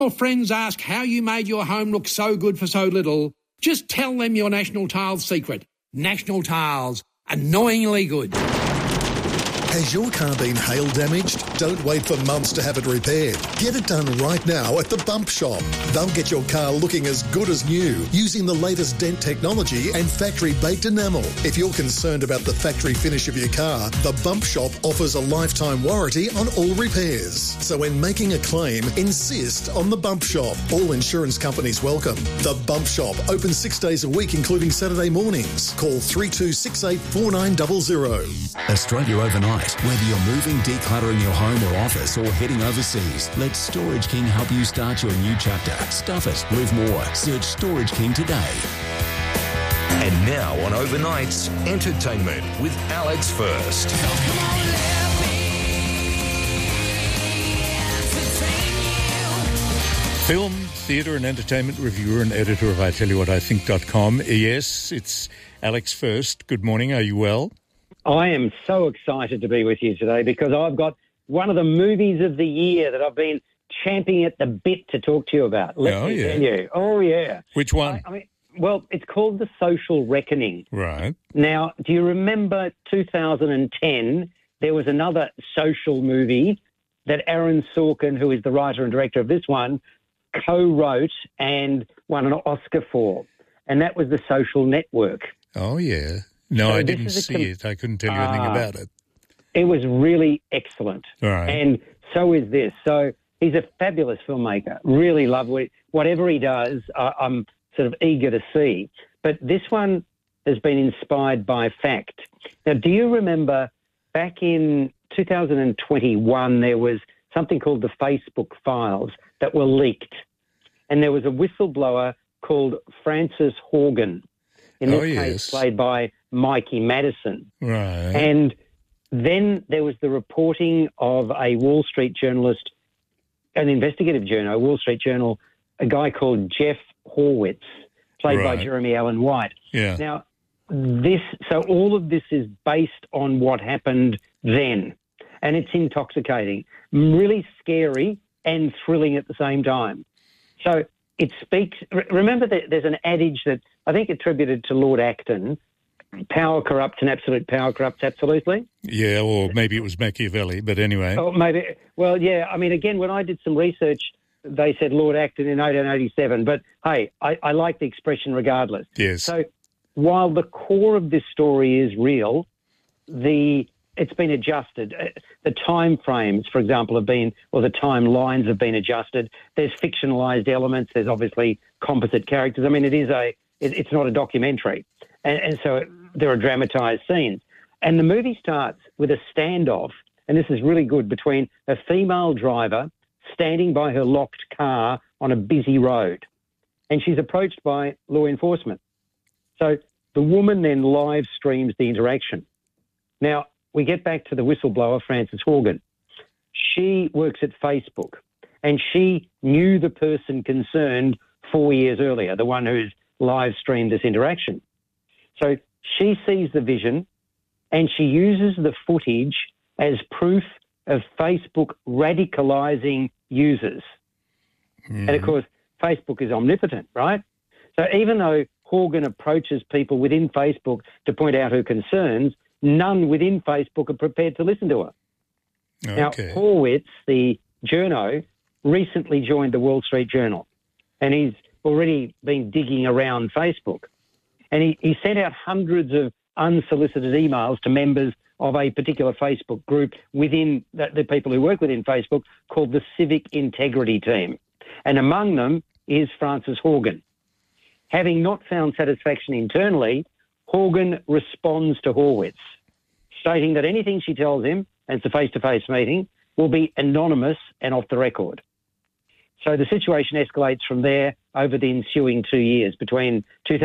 Or friends ask how you made your home look so good for so little, just tell them your National Tiles secret. National Tiles. Annoyingly good. Has your car been hail damaged? Don't wait for months to have it repaired. Get it done right now at the Bump Shop. They'll get your car looking as good as new using the latest dent technology and factory-baked enamel. If you're concerned about the factory finish of your car, the Bump Shop offers a lifetime warranty on all repairs. So when making a claim, insist on the Bump Shop. All insurance companies welcome. The Bump Shop, open 6 days a week, including Saturday mornings. Call 3268 4900. Australia Overnight. Whether you're moving, decluttering your home or office, or heading overseas, let Storage King help you start your new chapter. Stuff it, live more. Search Storage King today. And now on Overnights, entertainment with Alex First. Film, theatre and entertainment reviewer and editor of ITellYouWhatIThink.com. Yes, it's Alex First. Good morning. Are you well? I am so excited to be with you today because I've got one of the movies of the year that I've been champing at the bit to talk to you about. Let me tell you. Oh, yeah. Which one? Well, it's called The Social Reckoning. Right. Now, do you remember 2010, there was another social movie that Aaron Sorkin, who is the writer and director of this one, co-wrote and won an Oscar for, and that was The Social Network. Oh, yeah. No, so I didn't see it. I couldn't tell you anything about it. It was really excellent. Right. And so is this. So he's a fabulous filmmaker. Really love whatever he does. I'm sort of eager to see. But this one has been inspired by fact. Now, do you remember back in 2021 there was something called the Facebook files that were leaked, and there was a whistleblower called Frances Horgan, in this case played by Mikey Madison. Right. And then there was the reporting of a Wall Street journalist, an investigative journal, Wall Street Journal, a guy called Jeff Horwitz, played by Jeremy Allen White. Yeah. Now, so all of this is based on what happened then, and it's intoxicating, really scary and thrilling at the same time. So it speaks. Remember that there's an adage that I think attributed to Lord Acton: power corrupts and absolute power corrupts absolutely. Yeah, or maybe it was Machiavelli, but anyway. Oh, maybe. Well, yeah. I mean, again, when I did some research, they said Lord Acton in 1887. But hey, I like the expression regardless. Yes. So while the core of this story is real, it's been adjusted. The time frames, for example, the timelines have been adjusted. There's fictionalised elements. There's obviously composite characters. I mean, it's not a documentary. And so there are dramatised scenes. And the movie starts with a standoff, and this is really good, between a female driver standing by her locked car on a busy road. And she's approached by law enforcement. So the woman then live streams the interaction. Now, we get back to the whistleblower, Frances Horgan. She works at Facebook, and she knew the person concerned 4 years earlier, the one who's live streamed this interaction. So she sees the vision, and she uses the footage as proof of Facebook radicalising users. And, of course, Facebook is omnipotent, right? So even though Horgan approaches people within Facebook to point out her concerns, none within Facebook are prepared to listen to her. Okay. Now, Horwitz, the journo, recently joined the Wall Street Journal, and he's already been digging around Facebook. And he sent out hundreds of unsolicited emails to members of a particular Facebook group within the people who work within Facebook called the Civic Integrity Team. And among them is Frances Horgan. Having not found satisfaction internally, Horgan responds to Horwitz, stating that anything she tells him, and it's a face-to-face meeting, will be anonymous and off the record. So the situation escalates from there over the ensuing 2 years, between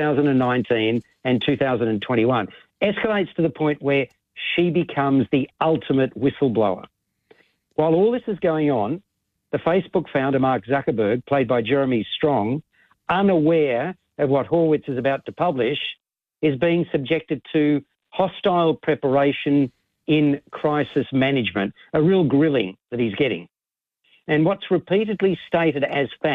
2019 and 2021. Escalates to the point where she becomes the ultimate whistleblower. While all this is going on, the Facebook founder, Mark Zuckerberg, played by Jeremy Strong, unaware of what Horwitz is about to publish, is being subjected to hostile preparation in crisis management, a real grilling that he's getting. And what's repeatedly stated as fact